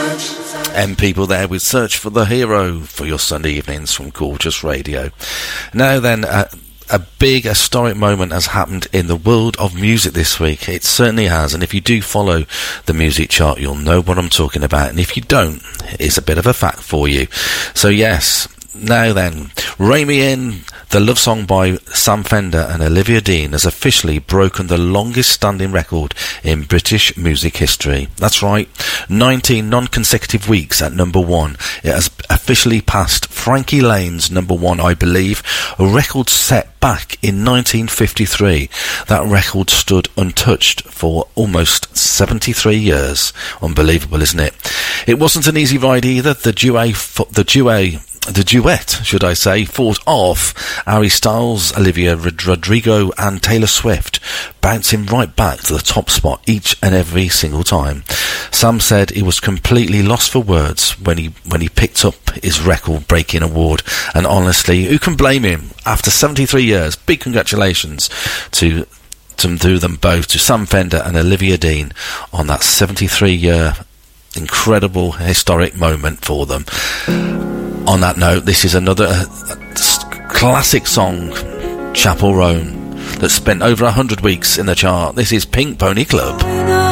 And people there with Search for the Hero for your Sunday evenings from Gorgeous Radio. Now then, a big historic moment has happened in the world of music this week. It certainly has, and if you do follow the music chart, you'll know what I'm talking about, and if you don't, it's a bit of a fact for you. So yes, now then, Rein Me In, the love song by Sam Fender and Olivia Dean, has officially broken the longest standing record in British music history. That's right, 19 non-consecutive weeks at number one. It has officially passed Frankie Lane's number one, I believe, a record set back in 1953. That record stood untouched for almost 73 years. Unbelievable, isn't it? It wasn't an easy ride either. The duet, should I say, fought off Harry Styles, Olivia Rodrigo and Taylor Swift, bouncing right back to the top spot each and every single time. Sam said he was completely lost for words when he picked up his record-breaking award, and honestly, who can blame him? After 73 years, big congratulations to them both, to Sam Fender and Olivia Dean, on that 73-year incredible historic moment for them. On that note, this is another classic song, Chapel Roan, that spent over 100 weeks in the chart. This is Pink Pony Club.